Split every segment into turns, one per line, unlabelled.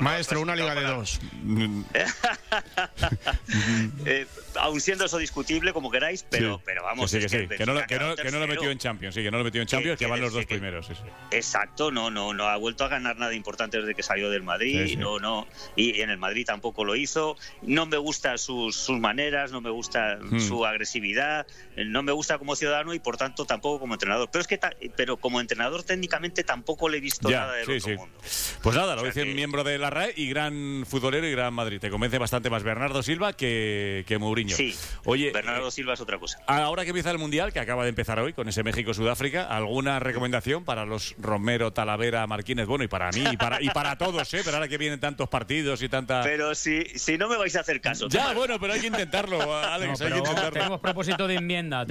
Maestro, una liga de dos.
Aun siendo eso discutible, como queráis, pero vamos.
Que no lo metió en Champions, que no lo metió en Champions, que van los dos primeros. Sí.
Exacto, no ha vuelto a ganar nada importante desde que salió del Madrid,
sí.
No, y en el Madrid tampoco lo hizo. No me gustan sus maneras, no me gusta su agresividad, no me gusta como ciudadano y por tanto tampoco como entrenador. Pero como entrenador técnicamente tampoco le he visto nada del otro mundo.
Pues nada, lo dice miembro de la RAE y gran futbolero y gran Madrid. Te convence bastante más Bernardo Silva que Mourinho.
Sí, oye, Bernardo Silva es otra cosa.
Ahora que empieza el Mundial, que acaba de empezar hoy con ese México-Sudáfrica, ¿alguna recomendación para los Romero, Talavera, Marquínez? Bueno, y para mí y para todos, pero ahora que vienen tantos partidos y tanta...
Pero si no me vais a hacer caso.
Ya, bueno, pero hay que intentarlo, Alex, hay que intentarlo.
Tenemos propósito de enmienda,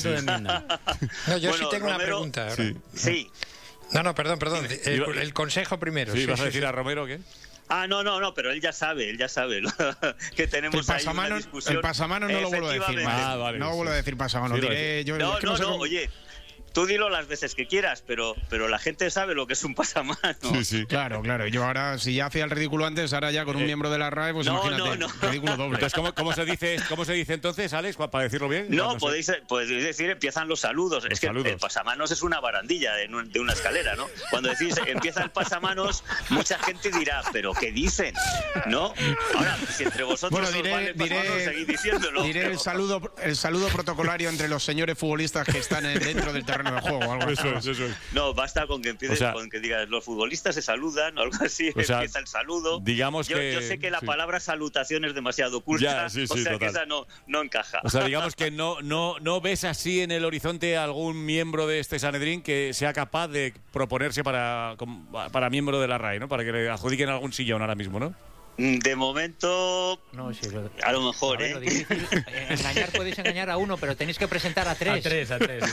No, yo sí tengo una pregunta.
Sí.
No, perdón. El consejo primero.
Sí, ¿vas a decir a Romero qué?
No, pero él ya sabe que tenemos ahí una discusión.
El pasamanos no lo vuelvo a decir.
Vale,
no vuelvo a decir pasamanos.
Oye, tú dilo las veces que quieras, pero la gente sabe lo que es un pasamanos.
Sí.
Claro. Yo ahora, si ya hacía el ridículo antes, ahora ya con un miembro de la RAE, pues imagínate, ridículo doble.
Entonces, ¿cómo se dice entonces, Alex, para decirlo bien?
No, podéis decir, empiezan los saludos. Es que el pasamanos es una barandilla de una escalera, ¿no? Cuando decís empieza el pasamanos, mucha gente dirá, ¿pero qué dicen? ¿No? Ahora, si entre vosotros seguid diciéndolo.
Diré el saludo protocolario entre los señores futbolistas que están dentro del terreno de juego. Algo
eso es.
No, basta con que empieces, con que digas los futbolistas se saludan o algo así, empieza el saludo.
Digamos
yo sé que la palabra salutación es demasiado culta, que esa no encaja.
O sea, digamos que no ves así en el horizonte algún miembro de este Sanedrín que sea capaz de proponerse para miembro de la RAE, ¿no? Para que le adjudiquen algún sillón ahora mismo, ¿no?
De momento, a lo mejor,
Lo difícil, podéis engañar a uno, pero tenéis que presentar a tres.
A tres.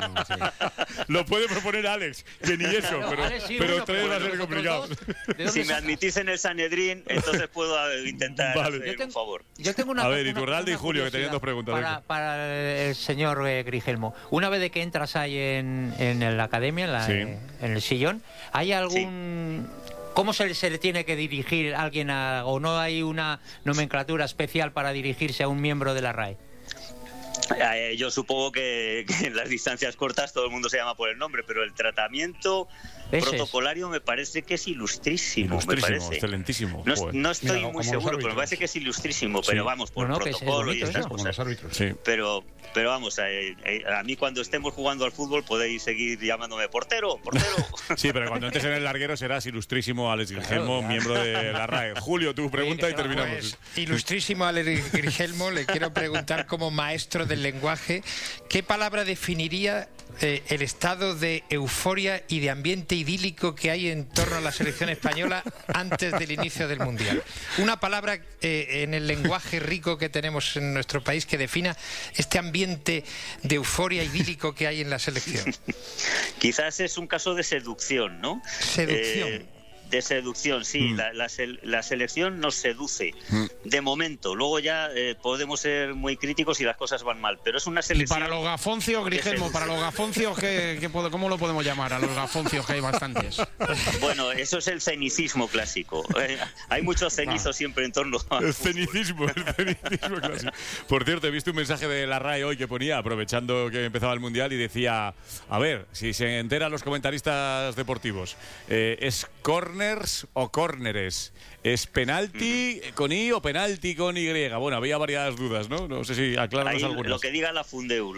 Lo puede proponer Alex, que ni eso, pero tres va a ser complicado.
Si me admitís en el Sanedrín, entonces puedo intentar hacer un favor.
Yo tengo una
Iturralde y Julio, que tenían dos preguntas.
Para el señor Grigelmo. Una vez de que entras ahí en la academia, en el sillón, ¿hay algún... ¿Cómo se le tiene que dirigir a alguien o no hay una nomenclatura especial para dirigirse a un miembro de la RAE?
Yo supongo que en las distancias cortas todo el mundo se llama por el nombre, pero el tratamiento protocolario me parece que es ilustrísimo. Me parece.
Excelentísimo.
No estoy muy seguro, pero me parece que es ilustrísimo. Pero vamos, por protocolo y estas cosas.
Los árbitros.
Pero vamos, a mí cuando estemos jugando al fútbol podéis seguir llamándome portero.
Sí, pero cuando entres en el larguero serás ilustrísimo Alex Grigelmo, miembro de la RAE. Julio, tu pregunta y terminamos.
Pues, ilustrísimo Alex Grigelmo, le quiero preguntar como maestro del lenguaje, ¿qué palabra definiría el estado de euforia y de ambiente idílico que hay en torno a la selección española antes del inicio del Mundial? Una palabra en el lenguaje rico que tenemos en nuestro país que defina este ambiente de euforia idílico que hay en la selección.
Quizás es un caso de seducción, ¿no?
Seducción.
De seducción, sí. La selección nos seduce de momento. Luego ya podemos ser muy críticos y las cosas van mal, pero es una selección.
Y para los gafoncios, Grigelmo, ¿cómo lo podemos llamar? A los gafoncios, que hay bastantes.
Bueno, eso es el cenicismo clásico. Hay mucho cenizo siempre en torno a...
El cenicismo clásico. Por cierto, he visto un mensaje de la RAE hoy que ponía, aprovechando que empezaba el Mundial, y decía, a ver, si se enteran los comentaristas deportivos, ¿es corners o córneres? ¿Es penalti con I o penalti con Y? Bueno, había varias dudas, ¿no? No sé si aclaramos algunas.
Lo que diga la Fundeu.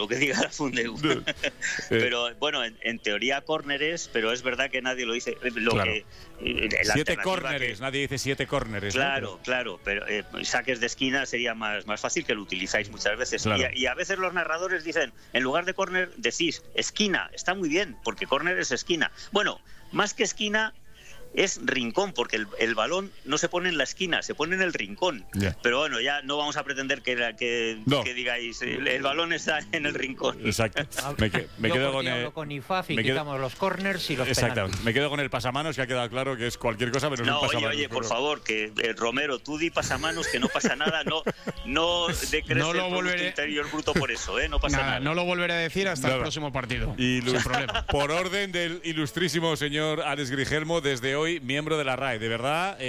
Pero bueno, en teoría córneres, pero es verdad que nadie lo dice.
Claro. 7 córneres, nadie dice 7 córneres.
Claro, pero saques de esquina sería más fácil, que lo utilizáis muchas veces.
Claro.
Y a veces los narradores dicen, en lugar de córner, decís esquina. Está muy bien, porque córner es esquina. Bueno, más que esquina, es rincón, porque el balón no se pone en la esquina, se pone en el rincón. Pero bueno, ya no vamos a pretender que digáis el balón está en el rincón.
Exacto. Me quedo
con IFAF y quitamos los corners y los
penaltis. Me quedo con el pasamanos, que ha quedado claro que es cualquier cosa menos un pasamanos.
Oye, por favor, que Romero, tú di pasamanos, que no pasa nada, no decreces el Producto Interior Bruto por eso, no pasa nada.
No lo volveré a decir hasta el próximo partido.
Sin problema. Por orden del ilustrísimo señor Alex Grigelmo, desde hoy miembro de la RAE, de verdad.